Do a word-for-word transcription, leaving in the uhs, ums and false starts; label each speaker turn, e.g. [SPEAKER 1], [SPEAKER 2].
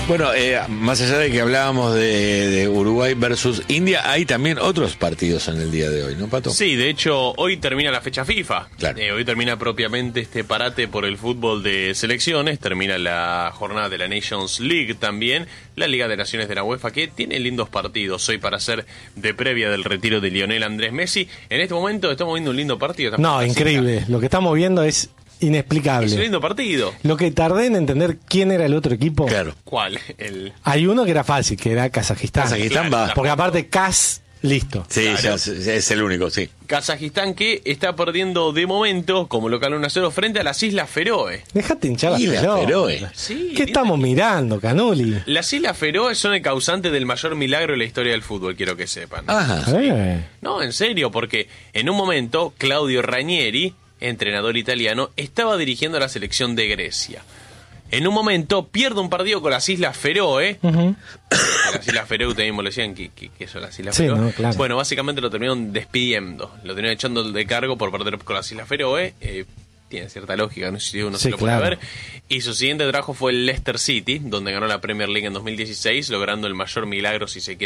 [SPEAKER 1] Bueno, eh, más allá de que hablábamos de, de Uruguay versus India, hay también otros partidos en el día de hoy, ¿no, Pato?
[SPEAKER 2] Sí, de hecho, hoy termina la fecha FIFA.
[SPEAKER 1] Claro.
[SPEAKER 2] Eh, hoy termina propiamente este parate por el fútbol de selecciones. Termina la jornada de la Nations League también. La Liga de Naciones de la UEFA, que tiene lindos partidos hoy para hacer de previa del retiro de Lionel Andrés Messi. En este momento estamos viendo un lindo partido.
[SPEAKER 3] No, increíble. Lo que estamos viendo es inexplicable.
[SPEAKER 2] Es un lindo partido.
[SPEAKER 3] Lo que tardé en entender quién era el otro equipo.
[SPEAKER 1] Claro.
[SPEAKER 2] ¿Cuál? El...
[SPEAKER 3] Hay uno que era fácil, que era Kazajistán.
[SPEAKER 1] Kazajistán
[SPEAKER 2] Claro,
[SPEAKER 1] va.
[SPEAKER 3] Porque aparte Kaz, listo.
[SPEAKER 1] Sí,
[SPEAKER 2] Claro.
[SPEAKER 1] ya es, es el único, sí.
[SPEAKER 2] Kazajistán, que está perdiendo de momento como local uno a cero frente a las Islas Feroe.
[SPEAKER 3] Dejate hinchar las
[SPEAKER 1] Islas
[SPEAKER 3] pelotas.
[SPEAKER 1] Feroe.
[SPEAKER 2] Sí,
[SPEAKER 3] ¿Qué estamos mirando, Canuli?
[SPEAKER 2] Las Islas Feroe son el causante del mayor milagro en la historia del fútbol, quiero que sepan.
[SPEAKER 1] Ajá.
[SPEAKER 3] Eh.
[SPEAKER 2] No, en serio, porque en un momento Claudio Ranieri, entrenador italiano, estaba dirigiendo a la selección de Grecia. En un momento pierde un partido con las Islas Feroe.
[SPEAKER 3] Uh-huh.
[SPEAKER 2] Las Islas Feroe ustedes mismos le decían que, que, que son las Islas
[SPEAKER 3] Sí,
[SPEAKER 2] Feroe.
[SPEAKER 3] no, claro.
[SPEAKER 2] Bueno, básicamente lo terminaron despidiendo. Lo terminaron echando de cargo por perder con las Islas Feroe. Eh, tiene cierta lógica, no sé si uno
[SPEAKER 3] Sí,
[SPEAKER 2] se lo puede
[SPEAKER 3] claro.
[SPEAKER 2] ver. Y su siguiente trabajo fue el Leicester City, donde ganó la Premier League en dos mil dieciséis, logrando el mayor milagro, si se quiere,